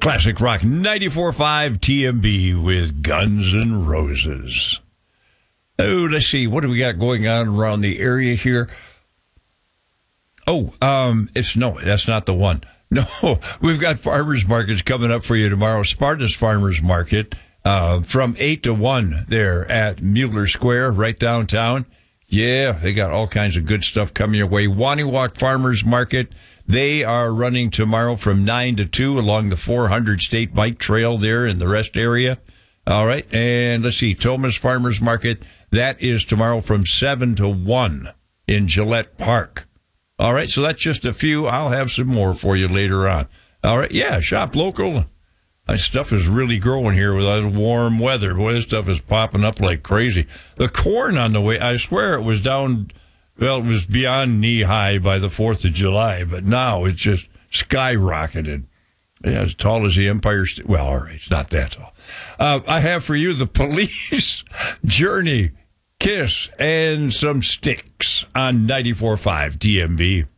Classic Rock 94.5 TMB with Guns N' Roses. Oh, let's see. What do we got going on around the area here? Oh, that's not the one. No, we've got farmers markets coming up for you tomorrow. Sparta's Farmers Market from 8 to 1 there at Mueller Square, right downtown. Yeah, they got all kinds of good stuff coming your way. Waniwak Farmers Market, they are running tomorrow from 9 to 2 along the 400 State Bike Trail there in the rest area. All right, and let's see, Thomas Farmers Market, that is tomorrow from 7 to 1 in Gillette Park. All right, so that's just a few. I'll have some more for you later on. All right, yeah, shop local. My stuff is really growing here with all warm weather. Boy, this stuff is popping up like crazy. The corn on the way, I swear it was down, well, it was beyond knee-high by the 4th of July, but now it's just skyrocketed. Yeah, as tall as the Empire State. Well, all right, it's not that tall. I have for you the Police, Journey, Kiss, and some Sticks on 94.5 DMV.